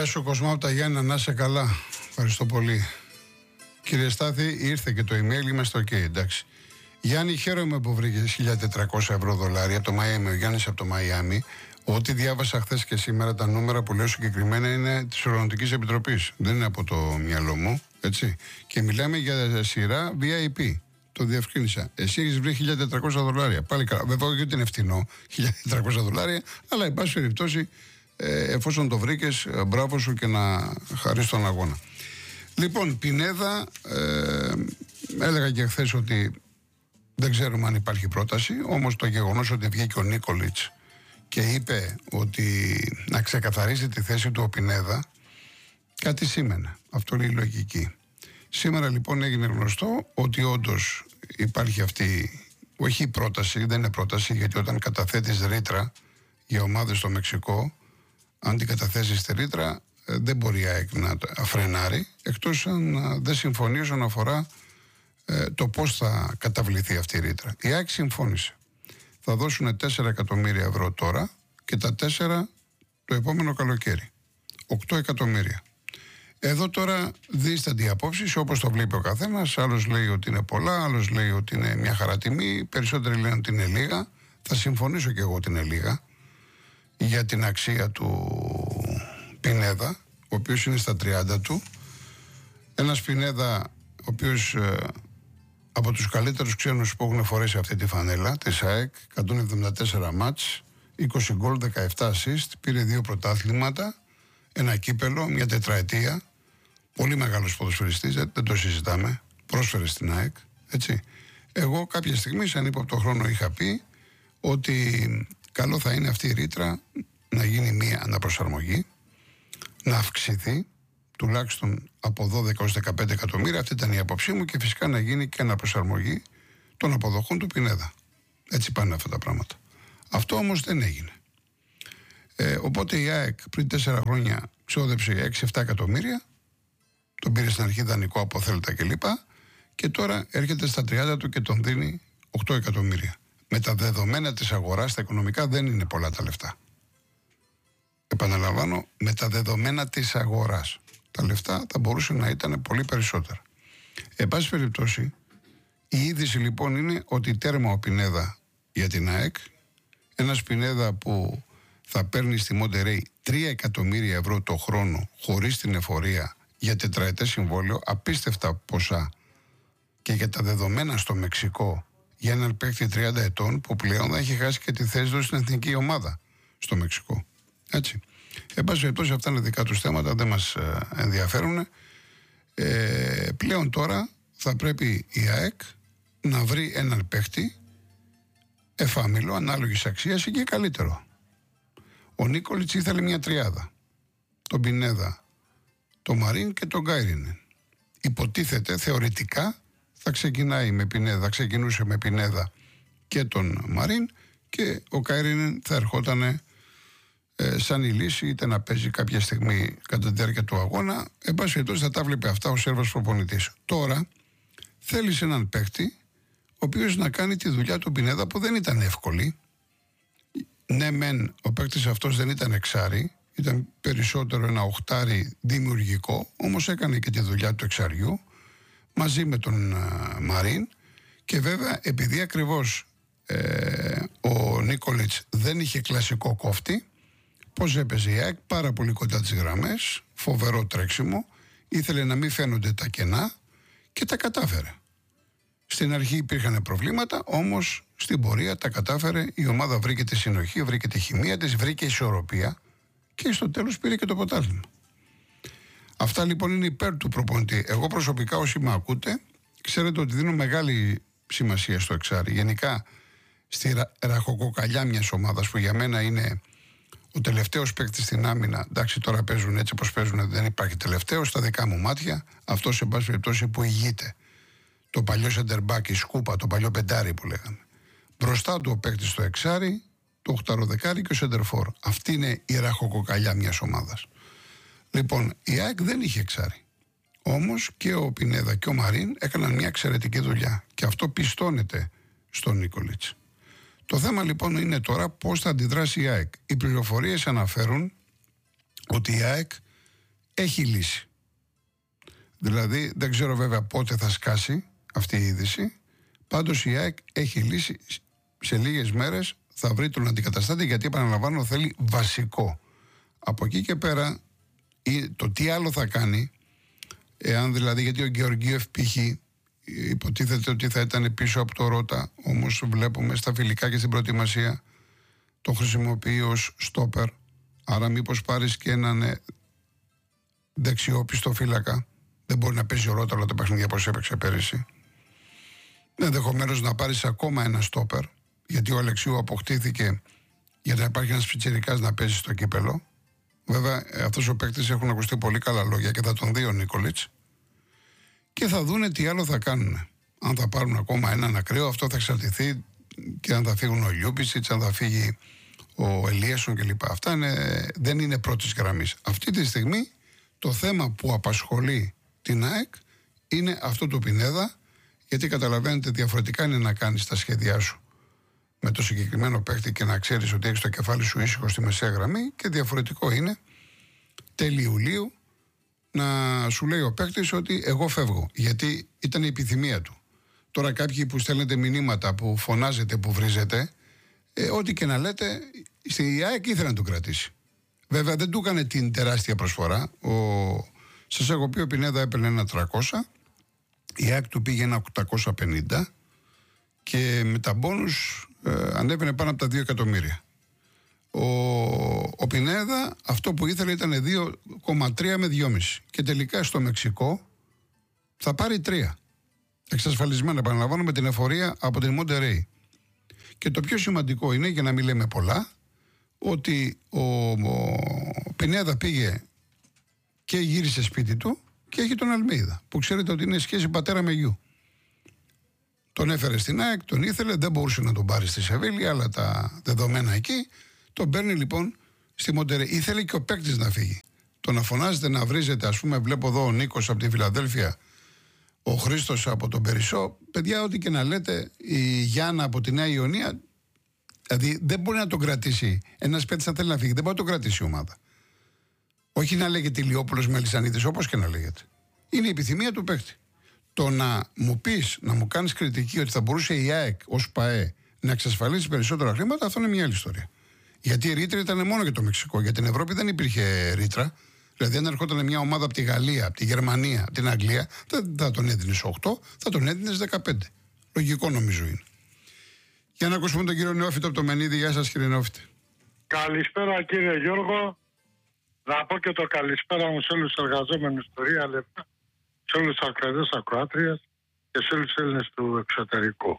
Γεια σου Κοσμά από τα Γιάννα, να είσαι καλά. Ευχαριστώ πολύ. Κύριε Στάθη, ήρθε και το email, είμαστε ok, εντάξει. Γιάννη, χαίρομαι που βρήκες 1.400 ευρώ δολάρια από το Μαϊάμι, ο Γιάννης από το Μαϊάμι. Ό,τι διάβασα χθες και σήμερα, τα νούμερα που λέω συγκεκριμένα είναι της Οργανωτικής Επιτροπής. Δεν είναι από το μυαλό μου, έτσι. Και μιλάμε για σειρά VIP. Το διευκρίνησα. Εσύ έχεις βρει 1.400 δολάρια. Πάλι καλά. Βέβαια, όχι ότι είναι φτηνό, 1.400 δολάρια, αλλά εν πάση περιπτώσει, εφόσον το βρήκες, μπράβο σου και να χαρείς τον αγώνα. Λοιπόν, Πινέδα, έλεγα και χθες ότι δεν ξέρουμε αν υπάρχει πρόταση, όμως το γεγονός ότι βγήκε ο Νίκολιτς και είπε ότι να ξεκαθαρίσει τη θέση του ο Πινέδα, κάτι σήμαινε. Αυτό είναι η λογική. Σήμερα λοιπόν έγινε γνωστό ότι όντως υπάρχει αυτή, όχι η πρόταση, δεν είναι πρόταση, γιατί όταν καταθέτεις ρήτρα για ομάδες στο Μεξικό, αν την καταθέσεις στη ρήτρα, δεν μπορεί η ΑΕΚ να φρενάρει, εκτός αν δεν συμφωνεί όσον αφορά το πώς θα καταβληθεί αυτή η ρήτρα. Η ΑΕΚ συμφώνησε. Θα δώσουν 4 εκατομμύρια ευρώ τώρα και τα 4 το επόμενο καλοκαίρι. 8 εκατομμύρια. Εδώ τώρα δίστανται οι απόψεις, όπως το βλέπει ο καθένας. Άλλος λέει ότι είναι πολλά, άλλος λέει ότι είναι μια χαρά τιμή. Περισσότεροι λένε ότι είναι λίγα. Θα συμφωνήσω και εγώ ότι είναι λίγα για την αξία του Πινέδα, ο οποίος είναι στα 30 του. Ένας Πινέδα, ο οποίος από τους καλύτερους ξένους που έχουν φορέσει αυτή τη φανέλα της ΑΕΚ, 174 μάτς, 20 γκολ, 17 assist, πήρε 2 πρωτάθληματα, ένα κύπελο, μια τετραετία. Πολύ μεγάλος ποδοσφαιριστής, δεν το συζητάμε. Πρόσφερε στην ΑΕΚ, έτσι. Εγώ κάποια στιγμή, σαν ύποπτο χρόνο, είχα πει ότι καλό θα είναι αυτή η ρήτρα να γίνει μια αναπροσαρμογή, να αυξηθεί τουλάχιστον από 12 έως 15 εκατομμύρια. Αυτή ήταν η άποψή μου, και φυσικά να γίνει και αναπροσαρμογή των αποδοχών του Πινέδα. Έτσι πάνε αυτά τα πράγματα. Αυτό όμως δεν έγινε. Οπότε η ΑΕΚ πριν 4 χρόνια ξόδεψε 6-7 εκατομμύρια, τον πήρε στην αρχή δανεικό από Θέλτα κλπ. Και τώρα έρχεται στα 30 του και τον δίνει 8 εκατομμύρια. Με τα δεδομένα της αγοράς, τα οικονομικά δεν είναι πολλά τα λεφτά. Επαναλαμβάνω, με τα δεδομένα της αγοράς. Τα λεφτά θα μπορούσε να ήταν πολύ περισσότερα. Εν πάση περιπτώσει, η είδηση λοιπόν είναι ότι τέρμα ο Πινέδα για την ΑΕΚ. Ένας Πινέδα που θα παίρνει στη Μοντερέι 3 εκατομμύρια ευρώ το χρόνο χωρίς την εφορία για τετραετές συμβόλαιο, απίστευτα ποσά, και για τα δεδομένα στο Μεξικό για έναν παίκτη 30 ετών που πλέον θα έχει χάσει και τη θέση του στην εθνική ομάδα στο Μεξικό. Έτσι. Εν πάση περιπτώσει, αυτά είναι δικά τους θέματα, δεν μας ενδιαφέρουν. Πλέον τώρα θα πρέπει η ΑΕΚ να βρει έναν παίκτη εφάμιλο, ανάλογης αξίας ή και καλύτερο. Ο Νίκολιτς ήθελε μια τριάδα. Τον Πινέδα, τον Μαρίν και τον Γκάιρινεν. Υποτίθεται, θεωρητικά, θα ξεκινούσε με Πινέδα και τον Μαρίν, και ο Γκάιρινεν θα ερχόταν σαν η λύση, είτε να παίζει κάποια στιγμή κατά τη διάρκεια του αγώνα. Εν πάση περιπτώσει θα τα βλέπει αυτά ο Σέρβας προπονητής. Τώρα θέλεις έναν παίκτη ο οποίος να κάνει τη δουλειά του Πινέδα, που δεν ήταν εύκολη. Ναι μεν ο παίκτης αυτός δεν ήταν εξάρι, ήταν περισσότερο ένα οχτάρι δημιουργικό, όμως έκανε και τη δουλειά του εξαριού μαζί με τον Μαρίν. Και βέβαια, επειδή ακριβώς ο Νίκολιτς δεν είχε κλασικό κόφτη, πώς έπαιζε η ΑΕΚ? Πάρα πολύ κοντά τις γραμμές, φοβερό τρέξιμο, ήθελε να μην φαίνονται τα κενά και τα κατάφερε. Στην αρχή υπήρχαν προβλήματα, όμως στην πορεία τα κατάφερε. Η ομάδα βρήκε τη συνοχή, βρήκε τη χημεία της, βρήκε ισορροπία και στο τέλος πήρε και το πρωτάθλημα. Αυτά λοιπόν είναι υπέρ του προπονητή. Εγώ προσωπικά, όσοι με ακούτε, ξέρετε ότι δίνω μεγάλη σημασία στο εξάρι. Γενικά στη ραχοκοκαλιά μιας ομάδας, που για μένα είναι ο τελευταίος παίκτης στην άμυνα. Εντάξει, τώρα παίζουν έτσι όπως παίζουν, δεν υπάρχει τελευταίος στα δικά μου μάτια. Αυτό σε πάση περιπτώσει που ηγείται. Το παλιό σεντερμπάκι, η σκούπα, το παλιό πεντάρι που λέγαμε. Μπροστά του ο παίκτης στο εξάρι, το οχταροδεκάρι και ο σεντερφόρ. Αυτή είναι η ραχοκοκαλιά μιας ομάδας. Λοιπόν, η ΑΕΚ δεν είχε εξάρι. Όμως και ο Πινέδα και ο Μαρίν έκαναν μια εξαιρετική δουλειά. Και αυτό πιστώνεται στον Νίκολιτς. Το θέμα λοιπόν είναι τώρα πώς θα αντιδράσει η ΑΕΚ. Οι πληροφορίες αναφέρουν ότι η ΑΕΚ έχει λύση. Δηλαδή δεν ξέρω βέβαια πότε θα σκάσει αυτή η είδηση. Πάντως η ΑΕΚ έχει λύση. Σε λίγες μέρες θα βρει τον αντικαταστάτη, γιατί επαναλαμβάνω θέλει βασικό. Από εκεί και πέρα το τι άλλο θα κάνει, εάν δηλαδή, γιατί ο Γεωργίεφ π.χ. υποτίθεται ότι θα ήταν πίσω από το Ρώτα, όμως βλέπουμε στα φιλικά και στην προετοιμασία τον χρησιμοποιεί ως στόπερ. Άρα μήπως πάρεις και έναν δεξιόπιστο φύλακα. Δεν μπορεί να παίζει ο Ρώτα όλα τα παιχνίδια όπως έπαιξε πέρυσι. Ενδεχομένως να πάρεις ακόμα ένα στόπερ, γιατί ο Αλεξίου αποκτήθηκε για να υπάρχει ένας πιτσιρικάς να παίζει στο κύπελο. Βέβαια αυτός ο παίκτης έχουν ακουστεί πολύ καλά λόγια και θα τον δει ο Νίκολιτς. Και θα δούνε τι άλλο θα κάνουν. Αν θα πάρουν ακόμα έναν ακραίο, αυτό θα εξαρτηθεί και αν θα φύγουν ο Λιούπισιτς, αν θα φύγει ο Ελίασον κλπ. Αυτά δεν είναι πρώτης γραμμής. Αυτή τη στιγμή το θέμα που απασχολεί την ΑΕΚ είναι αυτό του Πινέδα, γιατί καταλαβαίνετε διαφορετικά είναι να κάνεις τα σχέδιά σου με το συγκεκριμένο παίκτη και να ξέρεις ότι έχεις το κεφάλι σου ήσυχο στη μεσαία γραμμή, και διαφορετικό είναι τέλη Ιουλίου να σου λέει ο παίκτης ότι εγώ φεύγω, γιατί ήταν η επιθυμία του. Τώρα κάποιοι που στέλνετε μηνύματα, που φωνάζετε, που βρίζετε, ό,τι και να λέτε, στη ΑΕΚ ήθελε να τον κρατήσει. Βέβαια δεν του έκανε την τεράστια προσφορά. Σας έχω πει, ο Πινέδα έπαιρνε ένα 300, η ΑΕΚ του πήγε ένα 850 και με τα μπόνους ανέβαινε πάνω από τα 2 εκατομμύρια. Ο Πινέδα αυτό που ήθελε ήταν 2,3 με 2,5 και τελικά στο Μεξικό θα πάρει 3. Εξασφαλισμένα, επαναλαμβάνω, με την εφορία από την Μοντερέι. Και το πιο σημαντικό είναι, για να μην λέμε πολλά, ότι ο Πινέδα πήγε και γύρισε σπίτι του και έχει τον Αλμέιδα, που ξέρετε ότι είναι σχέση πατέρα με γιου. Τον έφερε στην ΑΕΚ, τον ήθελε, δεν μπορούσε να τον πάρει στη Σεβίλη, αλλά τα δεδομένα εκεί. Τον παίρνει λοιπόν στη Μοντερέι. Ήθελε και ο παίκτης να φύγει. Το να φωνάζετε, να βρίζετε, ας πούμε, βλέπω εδώ ο Νίκος από τη Φιλαδέλφια, ο Χρήστος από τον Περισσό. Παιδιά, ό,τι και να λέτε, η Γιάννα από τη Νέα Ιωνία, δηλαδή δεν μπορεί να τον κρατήσει. Ένας παίκτης αν θέλει να φύγει, δεν μπορεί να τον κρατήσει η ομάδα. Όχι να λέγεται Ηλιόπουλος Μελισσανίδης, όπως και να λέγεται. Είναι η επιθυμία του παίκτη. Το να μου πεις, να μου κάνεις κριτική ότι θα μπορούσε η ΑΕΚ ως ΠΑΕ να εξασφαλίσει περισσότερα χρήματα, αυτό είναι μια άλλη ιστορία. Γιατί η ρήτρα ήταν μόνο για το Μεξικό. Για την Ευρώπη δεν υπήρχε ρήτρα. Δηλαδή, αν ερχόταν μια ομάδα από τη Γαλλία, από τη Γερμανία, από την Αγγλία, δεν θα τον έδινε 8, θα τον έδινε 15. Λογικό νομίζω είναι. Για να ακούσουμε τον κύριο Νεόφυτο από το Μενίδη. Γεια σας, κύριε Νεόφυτε. Καλησπέρα, κύριε Γιώργο. Να πω και το καλησπέρα μου σε όλους τους εργαζόμενους του Real FM, σε όλους τους ακροατές ακροάτριες και σε όλους τους Έλληνες του εξωτερικού.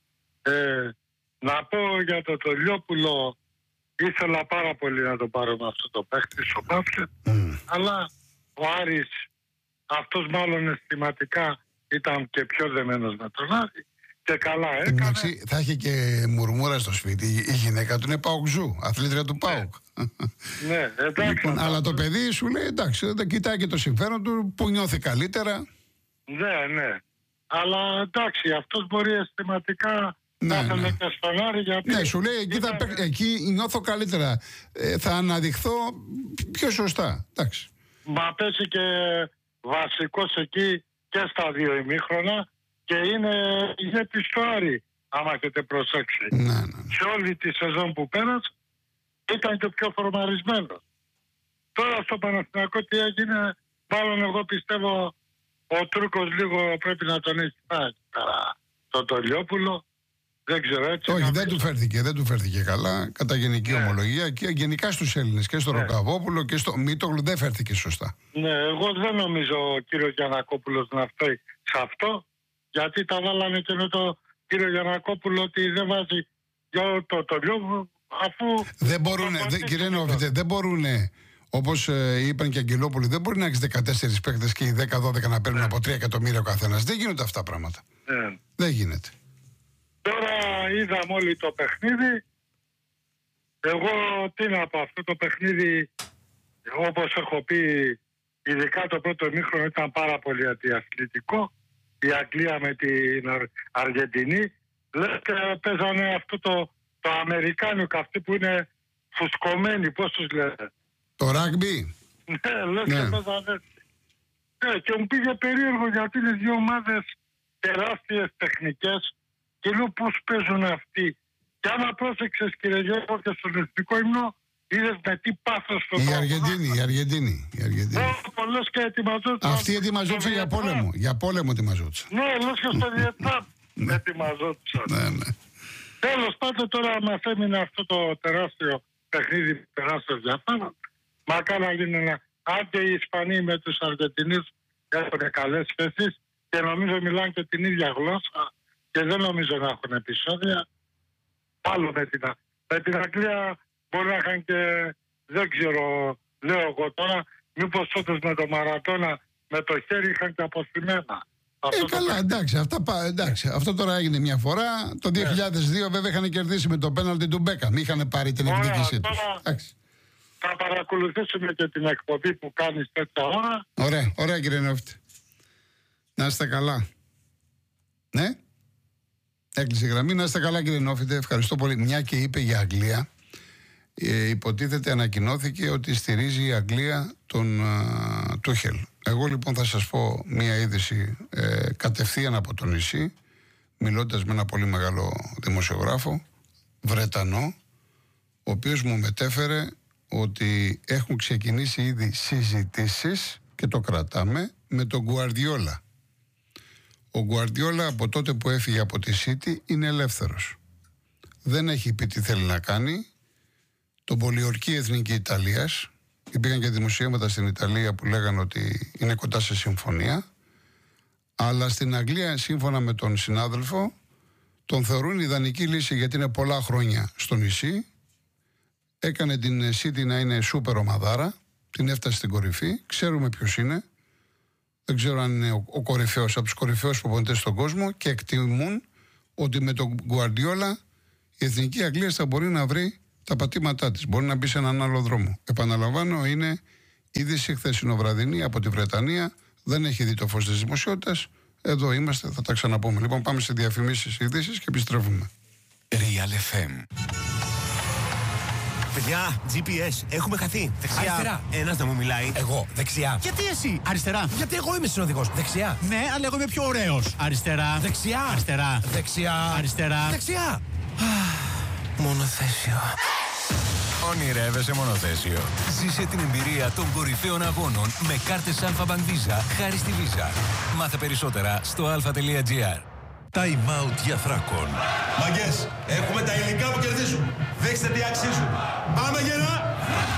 Να πω για το Τολιόπουλο, ήθελα πάρα πολύ να τον πάρω με αυτό το παίχτη στο μπάσκετ, αλλά ο Άρης, αυτός μάλλον αισθηματικά ήταν και πιο δεμένος με τον Άρη και καλά έκανε. Εντάξει, θα είχε και μουρμούρα στο σπίτι. Η γυναίκα του είναι Παουκζού, αθλήτρια του ΠΑΟΚ. Ναι, εντάξει. Λοιπόν, αλλά το παιδί σου λέει εντάξει, δεν κοιτάει και το συμφέρον του, που νιώθει καλύτερα. Ναι. Αλλά εντάξει, αυτός μπορεί αισθηματικά να ήθελε και στον Άρη, γιατί... Ναι, σου λέει εκεί νιώθω καλύτερα. Θα αναδειχθώ πιο σωστά. Εντάξει. Μα πέσει και βασικός εκεί και στα 2 ημίχρονα και είναι ηγέτης του Άρη, άμα έχετε προσέξει. Ναι. Σε όλη τη σεζόν που πέρασε ήταν και πιο φορμαρισμένος. Τώρα στο Παναθηναϊκό τι έγινε, μάλλον εγώ πιστεύω ο Τούρκος λίγο πρέπει να τον έχει πάει τον Τολιόπουλο. Δεν ξέρω, έτσι. Όχι, δεν του φέρθηκε καλά. Κατά γενική ομολογία και γενικά στους Έλληνες και στο Ροκαβόπουλο και στο Μήτογλου δεν φέρθηκε σωστά. Ναι, εγώ δεν νομίζω ο κύριος Γιαννακόπουλος να φταίει σε αυτό, γιατί τα βάλανε και με τον κύριο Γιαννακόπουλο ότι δεν βάζει για το Τολιόπουλο, αφού... Δεν μπορούν, κύριε Νεόφυτε, δεν μπορούν, όπως είπαν και οι Αγγελόπουλοι, δεν μπορεί να έχεις 14 παίκτες και οι 10-12 να παίρνουν από 3 εκατομμύρια ο καθένας. Δεν γίνονται αυτά πράγματα. Δεν γίνεται. Τώρα είδαμε όλοι το παιχνίδι. Εγώ τι να πω, αυτό το παιχνίδι, όπως έχω πει, ειδικά το πρώτο ημίχρονο ήταν πάρα πολύ αντιαθλητικό. Η Αγγλία με την Αργεντινή. Λέτε, παίζανε αυτό το αμερικάνικο, αυτοί που είναι φουσκωμένοι, πώς τους λέτε. Το ράγμπι. Ναι, λες και παίζαν έτσι. Και μου πήγε περίεργο γιατί είναι δύο ομάδες τεράστιες τεχνικές και λέω πώς παίζουν αυτοί. Και άμα πρόσεξες, κύριε Γιώργο, και στον εθνικό ύμνο, είδες με τι πάθος το Η Αργεντίνη. Το λες και ετοιμαζόντουσαν. Αυτοί ετοιμαζόντουσαν για πόλεμο. Για πόλεμο ετοιμαζόντουσαν. Ναι, λες και στο Βιετνάμ ετοιμαζόντουσαν. Ναι. Τέλος πάντων, τώρα μας έμεινε αυτό το τεράστιο παιχνίδι, τεράστιο ενδιαφέρον. Μακάρι να γίνει ένα. Αν και οι Ισπανοί με τους Αργεντινούς έχουν καλές σχέσεις και νομίζω μιλάνε και την ίδια γλώσσα και δεν νομίζω να έχουν επεισόδια. Άλλο με την Αγγλία μπορεί να είχαν και, δεν ξέρω, λέω εγώ τώρα, μήπως όντως με τον Μαρατόνα με το χέρι είχαν και αποστημένα. Καλά, εντάξει, αυτό τώρα έγινε μια φορά. Το 2002 βέβαια είχαν κερδίσει με το πέναλτι του Μπέκαμ. Είχαν πάρει την εκδίκησή τους. Θα παρακολουθήσουμε και την εκπομπή που κάνεις τέτοια ώρα. Ωραία κύριε Νεόφιτε. Να είστε καλά. Ναι. Έκλεισε η γραμμή. Να είστε καλά κύριε Νεόφιτε. Ευχαριστώ πολύ. Μια και είπε για Αγγλία. Υποτίθεται ανακοινώθηκε ότι στηρίζει η Αγγλία τον Τούχελ. Εγώ λοιπόν θα σας πω μια είδηση κατευθείαν από το νησί, μιλώντας με ένα πολύ μεγάλο δημοσιογράφο, Βρετανό, ο οποίος μου μετέφερε ότι έχουν ξεκινήσει ήδη συζητήσεις και το κρατάμε με τον Γκουαρδιόλα. Ο Γκουαρδιόλα από τότε που έφυγε από τη City είναι ελεύθερος. Δεν έχει πει τι θέλει να κάνει. Τον πολιορκεί η Εθνική Ιταλίας. Υπήρχαν και δημοσιεύματα στην Ιταλία που λέγανε ότι είναι κοντά σε συμφωνία. Αλλά στην Αγγλία, σύμφωνα με τον συνάδελφο, τον θεωρούν ιδανική λύση γιατί είναι πολλά χρόνια στο νησί. Έκανε την City να είναι σούπερ ομαδάρα. Την έφτασε στην κορυφή. Ξέρουμε ποιος είναι. Δεν ξέρω αν είναι ο κορυφαίος, από τους κορυφαίους προπονητές στον κόσμο, και εκτιμούν ότι με τον Γκουαρδιόλα η Εθνική Αγγλία θα μπορεί να βρει τα πατήματά της. Μπορεί να μπει σε έναν άλλο δρόμο. Επαναλαμβάνω, είναι είδηση χθεσινοβραδινή από τη Βρετανία. Δεν έχει δει το φως της δημοσιότητας. Εδώ είμαστε, θα τα ξαναπούμε. Λοιπόν, πάμε σε διαφημίσεις, ειδήσεις και επιστρέφουμε. Real FM. Παιδιά, GPS, έχουμε χαθεί. Δεξιά. Αριστερά. Ένας να μου μιλάει. Εγώ. Δεξιά. Γιατί εσύ? Αριστερά. Γιατί εγώ είμαι συνοδηγός. Δεξιά. Ναι, αλλά εγώ είμαι πιο ωραίος. Αριστερά. Δεξιά. Αριστερά. Δεξιά. Αριστερά. Δεξιά. Μονοθέσιο. Ονειρεύεσαι μονοθέσιο. Ζήσε την εμπειρία των κορυφαίων αγώνων με κάρτες Alpha Bank Visa χάρη στη Visa. Μάθε περισσότερα στο alpha.gr. Time out για Θράκον. Μαγκές, έχουμε τα υλικά που κερδίζουν. Δείξτε τι αξίζουν. Πάμε γερά!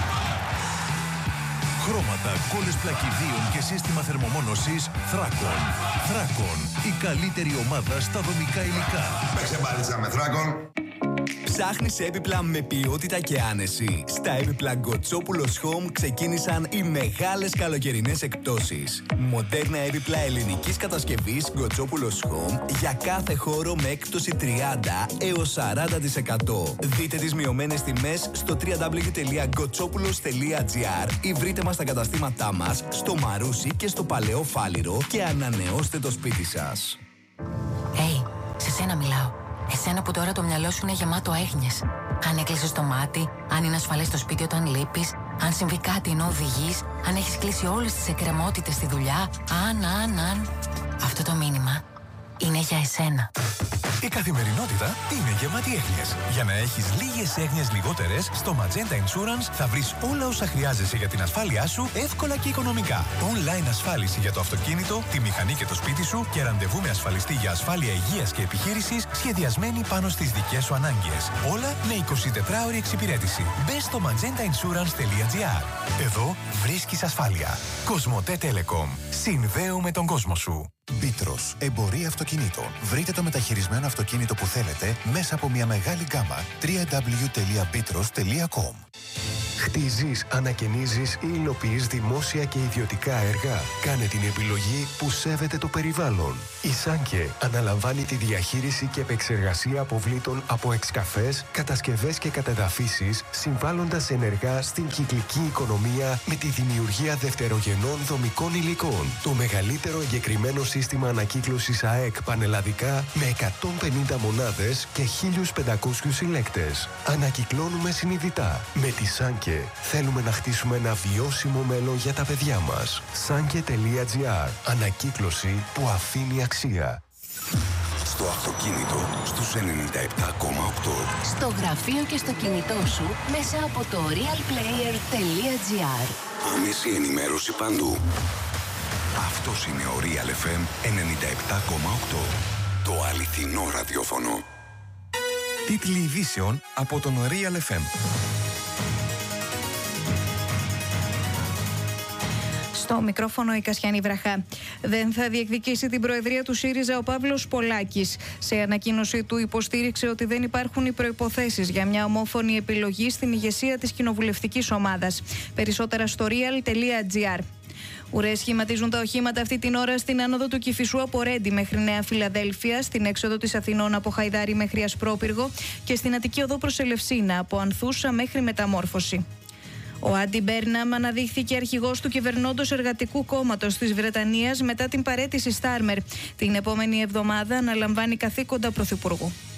Χρώματα, κόλλες πλακιδίων και σύστημα θερμομόνωσης Θράκον. Θράκον, η καλύτερη ομάδα στα δομικά υλικά. Παίξε μπάλιτσα με Θράκον. Ψάχνεις έπιπλα με ποιότητα και άνεση? Στα έπιπλα Γκοτσόπουλος Home ξεκίνησαν οι μεγάλες καλοκαιρινές εκπτώσεις. Μοντέρνα έπιπλα ελληνικής κατασκευής Γκοτσόπουλος Home για κάθε χώρο με έκπτωση 30 έως 40%. Δείτε τις μειωμένες τιμές στο www.gotsopoulos.gr ή βρείτε μας στα καταστήματά μας στο Μαρούσι και στο Παλαιό Φάληρο και ανανεώστε το σπίτι σας. Σε σένα μιλάω. Εσένα που τώρα το μυαλό σου είναι γεμάτο έγνοιες. Αν έκλεισες το μάτι, αν είναι ασφαλές το σπίτι όταν λείπεις, αν συμβεί κάτι ενώ οδηγείς, αν έχεις κλείσει όλες τις εκκρεμότητες στη δουλειά, αν. Αυτό το μήνυμα είναι για εσένα. Η καθημερινότητα είναι γεμάτη έγνοιες. Για να έχεις λίγες έγνοιες λιγότερες, στο Magenta Insurance θα βρεις όλα όσα χρειάζεσαι για την ασφάλειά σου εύκολα και οικονομικά. Online ασφάλιση για το αυτοκίνητο, τη μηχανή και το σπίτι σου και ραντεβού με ασφαλιστή για ασφάλεια υγείας και επιχείρησης σχεδιασμένη πάνω στις δικές σου ανάγκες. Όλα με 24ωρη εξυπηρέτηση. Μπες στο magentainsurance.gr. Εδώ βρίσκεις ασφάλεια. Κοσμοτέ Telecom. Συνδέουμε τον κόσμο σου. Μπίτρος, εμπορία αυτοκινήτων. Βρείτε το μεταχειρισμένο αυτοκίνητο που θέλετε μέσα από μια μεγάλη γκάμα. www.bitros.com. Χτίζεις, ανακαινίζεις ή υλοποιείς δημόσια και ιδιωτικά έργα? Κάνε την επιλογή που σέβεται το περιβάλλον. Η Σάνκε αναλαμβάνει τη διαχείριση και επεξεργασία αποβλήτων από εξκαφές, κατασκευές και κατεδαφίσεις, συμβάλλοντας ενεργά στην κυκλική οικονομία με τη δημιουργία δευτερογενών δομικών υλικών. Το μεγαλύτερο εγκεκριμένο σύστημα ανακύκλωσης ΑΕΚ πανελλαδικά με 150 μονάδες και 1.500 συλλέκτες. Ανακυκλώνουμε συνειδητά. Με τη Σάνκε Σάνκε. Θέλουμε να χτίσουμε ένα βιώσιμο μέλλον για τα παιδιά μας. Sanke.gr. Ανακύκλωση που αφήνει αξία. Στο αυτοκίνητο στους 97,8. Στο γραφείο και στο κινητό σου μέσα από το realplayer.gr. Άμεση ενημέρωση παντού. Αυτός είναι ο Real FM 97,8. Το αληθινό ραδιόφωνο. Τίτλοι ειδήσεων από τον Real FM. Στο μικρόφωνο η Κασιάνη Βραχά. Δεν θα διεκδικήσει την προεδρία του ΣΥΡΙΖΑ ο Παύλος Πολάκης. Σε ανακοίνωσή του υποστήριξε ότι δεν υπάρχουν οι προϋποθέσεις για μια ομόφωνη επιλογή στην ηγεσία της κοινοβουλευτικής ομάδας. Περισσότερα στο real.gr. Ουρές σχηματίζουν τα οχήματα αυτή την ώρα στην άνοδο του Κηφισού από Ρέντι μέχρι Νέα Φιλαδέλφια, στην έξοδο της Αθηνών από Χαϊδάρι μέχρι Ασπρόπυργο και στην Αττική οδό προς Ελευσίνα από Ανθούσα μέχρι Μεταμόρφωση. Ο Άντι Μπέρναμ αναδείχθηκε αρχηγός του κυβερνώντος Εργατικού Κόμματος της Βρετανίας μετά την παραίτηση Στάρμερ. Την επόμενη εβδομάδα αναλαμβάνει καθήκοντα πρωθυπουργού.